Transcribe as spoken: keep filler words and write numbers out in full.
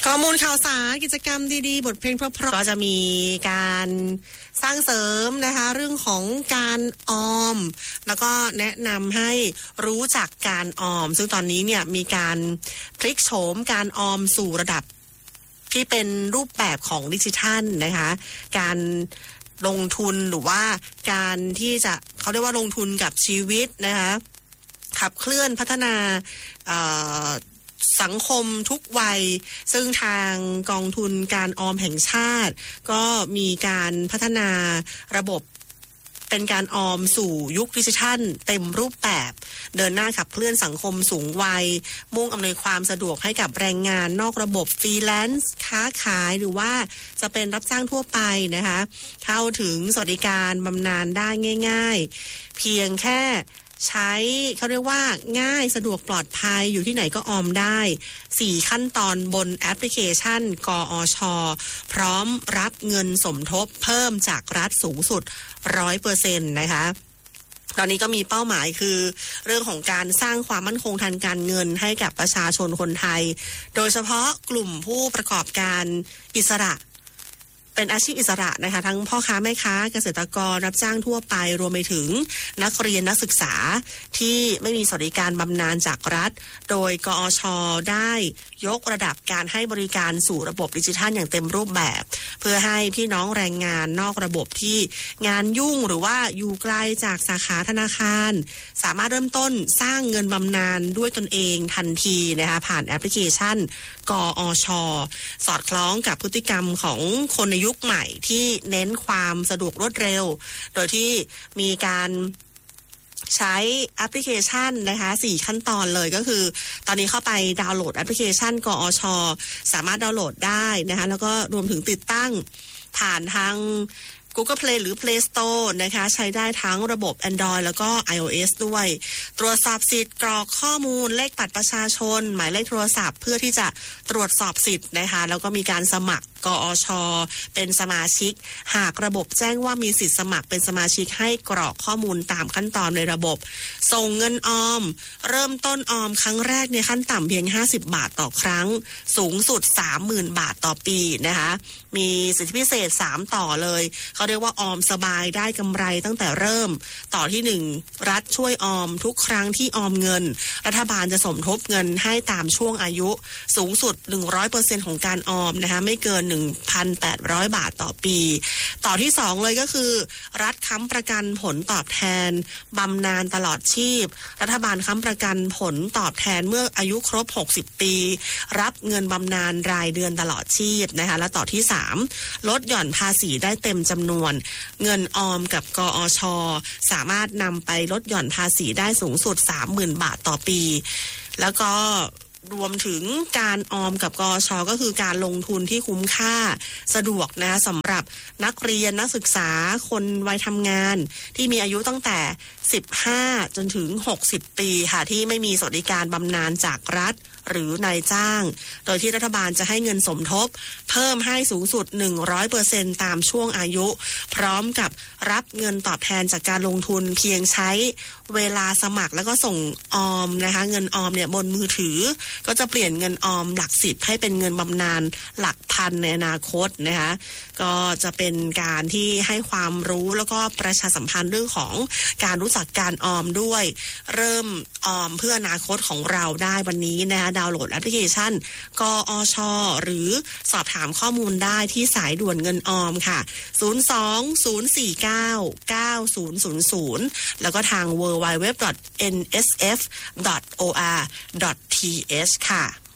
ข้อมูลข่าวสารกิจกรรมดีๆบทเพลงเพราะๆก็จะมีการสร้างเสริมนะคะเรื่องของการออมแล้วก็แนะนำให้รู้จักการออมซึ่งตอนนี้เนี่ยมีการพลิกโฉมการออมสู่ระดับที่เป็นรูปแบบของดิจิทัลนะคะการลงทุนหรือว่าการที่จะเขาเรียกว่าลงทุนกับชีวิตนะคะขับเคลื่อนพัฒนาสังคมทุกวัยซึ่งทางกองทุนการออมแห่งชาติก็มีการพัฒนาระบบเป็นการออมสู่ยุคดิจิทัลเต็มรูปแบบเดินหน้าขับเคลื่อนสังคมสูงวัยมุ่งอำนวยความสะดวกให้กับแรงงานนอกระบบฟรีแลนซ์ค้าขายหรือว่าจะเป็นรับจ้างทั่วไปนะคะเข้าถึงสวัสดิการบำนาญได้ง่ายๆเพียงแค่ใช้เขาเรียกว่าง่ายสะดวกปลอดภัยอยู่ที่ไหนก็ออมได้สี่ขั้นตอนบนแอปพลิเคชันกอช.พร้อมรับเงินสมทบเพิ่มจากรัฐสูงสุด ร้อยเปอร์เซ็นต์ นะคะตอนนี้ก็มีเป้าหมายคือเรื่องของการสร้างความมั่นคงทางการเงินให้กับประชาชนคนไทยโดยเฉพาะกลุ่มผู้ประกอบการอิสระเป็นอาชีพอิสระนะคะทั้งพ่อค้าแม่ค้าเกษตรกรรับจ้างทั่วไปรวมไปถึงนักเรียนนักศึกษาที่ไม่มีสวัสดิการบำนาญจากรัฐโดยกอช.ได้ยกระดับการให้บริการสู่ระบบดิจิทัลอย่างเต็มรูปแบบเพื่อให้พี่น้องแรงงานนอกระบบที่งานยุ่งหรือว่าอยู่ไกลจากสาขาธนาคารสามารถเริ่มต้นสร้างเงินบำนาญด้วยตนเองทันทีนะคะผ่านแอปพลิเคชันกอช.สอดคล้องกับพฤติกรรมของคนในยุคใหม่ที่เน้นความสะดวกรวดเร็วโดยที่มีการใช้แอปพลิเคชันนะคะสี่ขั้นตอนเลยก็คือตอนนี้เข้าไปดาวน์โหลดแอปพลิเคชันกอช.สามารถดาวน์โหลดได้นะคะแล้วก็รวมถึงติดตั้งผ่านทาง Google Play หรือ Play Store นะคะใช้ได้ทั้งระบบ Android แล้วก็ iOS ด้วยตรวจสอบสิทธิ์กรอกข้อมูลเลขบัตรประชาชนหมายเลขโทรศัพท์เพื่อที่จะตรวจสอบสิทธิ์นะคะแล้วก็มีการสมัครกอช.เป็นสมาชิกหากระบบแจ้งว่ามีสิทธิ์สมัครเป็นสมาชิกให้กรอกข้อมูลตามขั้นตอนในระบบส่งเงินออมเริ่มต้นออมครั้งแรกในขั้นต่ำเพียงห้าสิบบาทต่อครั้งสูงสุด สามหมื่น บาทต่อปีนะคะมีสิทธิพิเศษสามต่อเลยเขาเรียกว่าออมสบายได้กำไรตั้งแต่เริ่มต่อที่หนึ่งรัฐช่วยออมทุกครั้งที่ออมเงินรัฐบาลจะสมทบเงินให้ตามช่วงอายุสูงสุด หนึ่งร้อยเปอร์เซ็นต์ ของการออมนะคะไม่เกิน หนึ่งพันแปดร้อย บาทต่อปีต่อที่สองเลยก็คือรัฐค้ำประกันผลตอบแทนบำนาญตลอดชีพรัฐบาลค้ำประกันผลตอบแทนเมื่ออายุครบหกสิบปีรับเงินบำนาญรายเดือนตลอดชีพนะคะและต่อที่สามลดหย่อนภาษีได้เต็มจำนวนเงินออมกับกอช.สามารถนำไปลดหย่อนภาษีได้สูงสุด สามหมื่น บาทต่อปีแล้วก็รวมถึงการออมกับกอช.ก็คือการลงทุนที่คุ้มค่าสะดวกนะสำหรับนักเรียนนักศึกษาคนวัยทำงานที่มีอายุตั้งแต่สิบห้าจนถึงหกสิบปีค่ะที่ไม่มีสวัสดิการบำนาญจากรัฐหรือนายจ้างโดยที่รัฐบาลจะให้เงินสมทบเพิ่มให้สูงสุด หนึ่งร้อยเปอร์เซ็นต์ ตามช่วงอายุพร้อมกับรับเงินตอบแทนจากการลงทุนเพียงใช้เวลาสมัครแล้วก็ส่งออมนะคะเงินออมเนี่ยบนมือถือก็จะเปลี่ยนเงินออมหลักสิบให้เป็นเงินบำนาญหลักพันในอนาคตนะคะก็จะเป็นการที่ให้ความรู้แล้วก็ประชาสัมพันธ์เรื่องของการรู้จักการออมด้วยเริ่มออมเพื่ออนาคตของเราได้วันนี้นะคะดาวน์โหลดแอปพลิเคชันกอช.หรือสอบถามข้อมูลได้ที่สายด่วนเงินออมค่ะศูนย์ สอง ศูนย์ สี่ เก้า เก้า ศูนย์ ศูนย์ ศูนย์แล้วก็ทาง ดับเบิลยู ดับเบิลยู ดับเบิลยู ดอท เอ็น เอส เอฟ ดอท โอ อาร์ ดอท ที เอช ค่ะ